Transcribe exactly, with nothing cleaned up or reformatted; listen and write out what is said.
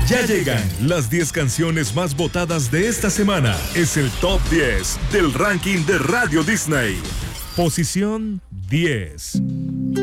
Ya llegan las diez canciones más votadas de esta semana. Es el Top diez del ranking de Radio Disney. Posición diez.